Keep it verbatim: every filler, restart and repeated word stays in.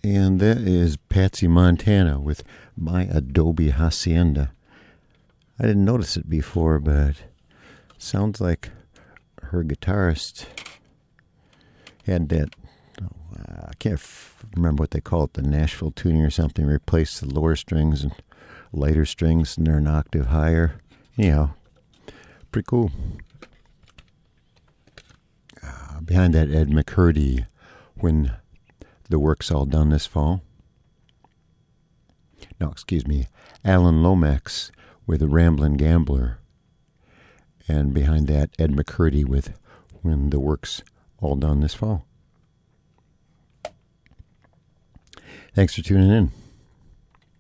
And that is Patsy Montana with My Adobe Hacienda. I didn't notice it before, but sounds like her guitarist had that, uh, I can't f- remember what they call it, the Nashville tuning or something, replaced the lower strings and lighter strings, and they're an octave higher. Anyhow, pretty cool. Uh, behind that, Ed McCurdy, When the Work's All Done This Fall. No, excuse me, Alan Lomax with A Ramblin' Gambler. And behind that, Ed McCurdy with When the Work's All Done This Fall. Thanks for tuning in.